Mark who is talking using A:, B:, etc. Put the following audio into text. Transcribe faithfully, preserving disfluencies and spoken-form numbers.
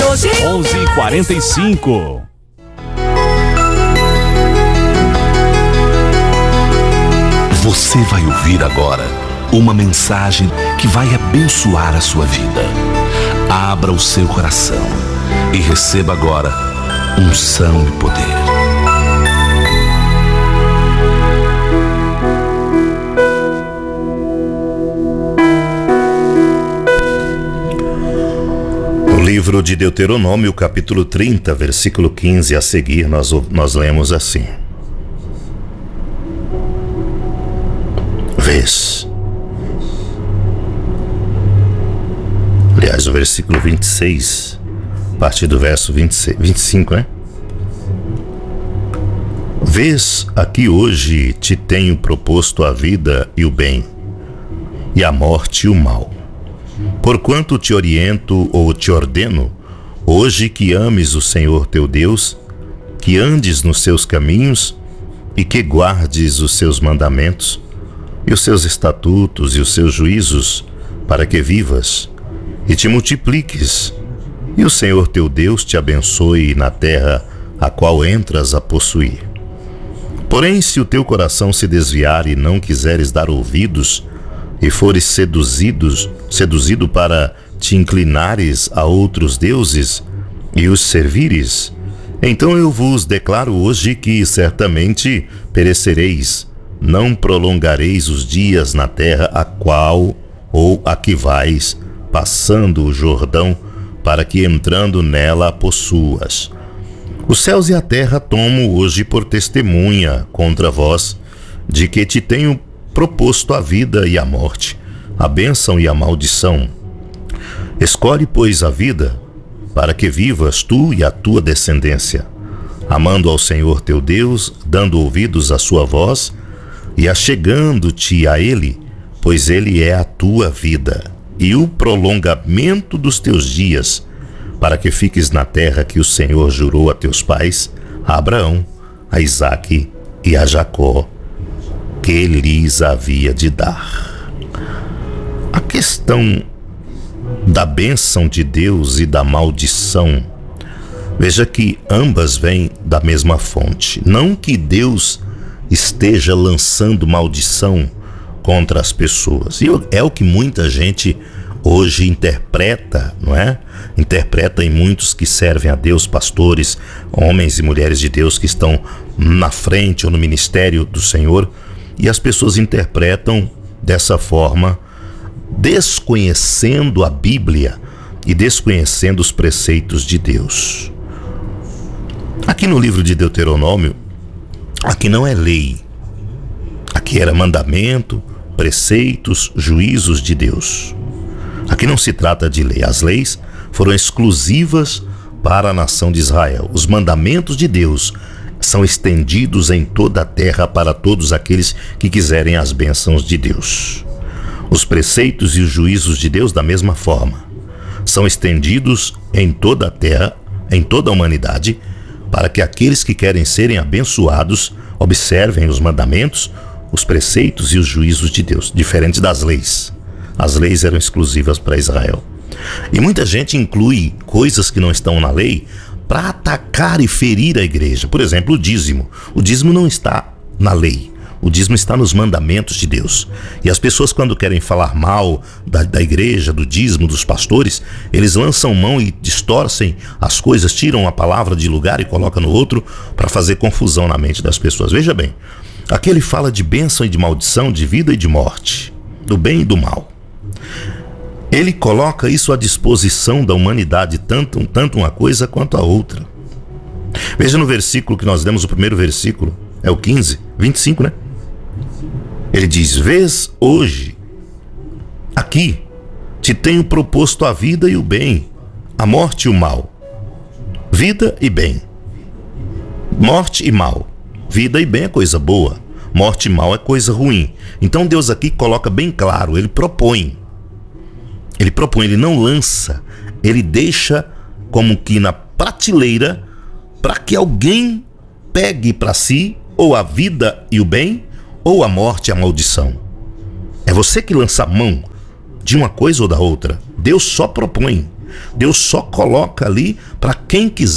A: onze e quarenta e cinco.
B: Você vai ouvir agora uma mensagem que vai abençoar a sua vida. Abra o seu coração e receba agora unção e poder.
C: No livro de Deuteronômio, capítulo trinta, versículo quinze, a seguir, nós, nós lemos assim: Vês. Aliás, o versículo vinte e seis, a partir do verso vinte e seis, vinte e cinco, né? Vês, aqui hoje te tenho proposto a vida e o bem, e a morte e o mal. Porquanto te oriento ou te ordeno, hoje que ames o Senhor teu Deus, que andes nos seus caminhos e que guardes os seus mandamentos e os seus estatutos e os seus juízos, para que vivas e te multipliques, e o Senhor teu Deus te abençoe na terra a qual entras a possuir. Porém, se o teu coração se desviar e não quiseres dar ouvidos, e fores seduzidos, seduzido para te inclinares a outros deuses e os servires, então eu vos declaro hoje que certamente perecereis, não prolongareis os dias na terra a qual ou a que vais, passando o Jordão, para que entrando nela a possuas. Os céus e a terra tomo hoje por testemunha contra vós, de que te tenho proposto a vida e a morte, a bênção e a maldição. Escolhe, pois, a vida, para que vivas tu e a tua descendência, amando ao Senhor teu Deus, dando ouvidos à sua voz, e achegando-te a Ele, pois Ele é a tua vida, e o prolongamento dos teus dias, para que fiques na terra que o Senhor jurou a teus pais, a Abraão, a Isaque e a Jacó, que lhes havia de dar. A questão da bênção de Deus e da maldição, veja que ambas vêm da mesma fonte. Não que Deus esteja lançando maldição contra as pessoas. E é o que muita gente hoje interpreta, não é? Interpreta em muitos que servem a Deus, pastores, homens e mulheres de Deus que estão na frente ou no ministério do Senhor, e as pessoas interpretam dessa forma, desconhecendo a Bíblia e desconhecendo os preceitos de Deus. Aqui no livro de Deuteronômio, aqui não é lei, aqui era mandamento, preceitos, juízos de Deus. Aqui não se trata de lei, as leis foram exclusivas para a nação de Israel. Os mandamentos de Deus são estendidos em toda a terra para todos aqueles que quiserem as bênçãos de Deus. Os preceitos e os juízos de Deus, da mesma forma, são estendidos em toda a terra, em toda a humanidade, para que aqueles que querem serem abençoados observem os mandamentos, os preceitos e os juízos de Deus, diferente das leis. As leis eram exclusivas para Israel. E muita gente inclui coisas que não estão na lei para atacar e ferir a igreja. Por exemplo, o dízimo. O dízimo não está na lei. O dízimo está nos mandamentos de Deus. E as pessoas, quando querem falar mal da, da igreja, do dízimo, dos pastores, eles lançam mão e distorcem as coisas, tiram a palavra de lugar e colocam no outro para fazer confusão na mente das pessoas. Veja bem, aqui ele fala de bênção e de maldição, de vida e de morte, do bem e do mal. Ele coloca isso à disposição da humanidade, tanto, tanto uma coisa quanto a outra. Veja no versículo que nós lemos, o primeiro versículo, é o quinze, vinte e cinco, né? Ele diz: vês hoje, aqui, te tenho proposto a vida e o bem, a morte e o mal. Vida e bem. Morte e mal. Vida e bem é coisa boa, morte e mal é coisa ruim. Então Deus aqui coloca bem claro, ele propõe. Ele propõe, ele não lança, ele deixa como que na prateleira para que alguém pegue para si ou a vida e o bem, ou a morte e a maldição. É você que lança a mão de uma coisa ou da outra. Deus só propõe. Deus só coloca ali para quem quiser